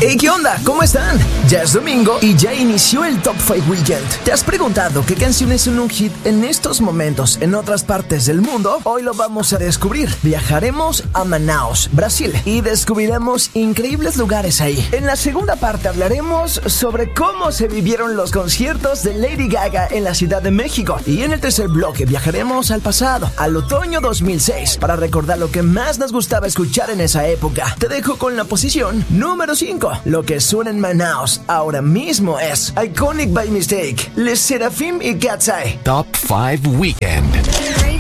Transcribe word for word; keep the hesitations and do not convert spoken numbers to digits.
Hey, ¿qué onda? ¿Cómo están? Ya es domingo y ya inició el Top cinco Weekend. ¿Te has preguntado qué canciones son un hit en estos momentos en otras partes del mundo? Hoy lo vamos a descubrir. Viajaremos a Manaus, Brasil, y descubriremos increíbles lugares ahí. En la segunda parte hablaremos sobre cómo se vivieron los conciertos de Lady Gaga en la Ciudad de México. Y en el tercer bloque viajaremos al pasado, al otoño dos mil seis, para recordar lo que más nos gustaba escuchar en esa época. Te dejo con la posición número cinco. Lo que suena en Manaus ahora mismo es Iconic by Mistake, Les Seraphim y Cat's Eye. Top cinco Weekend.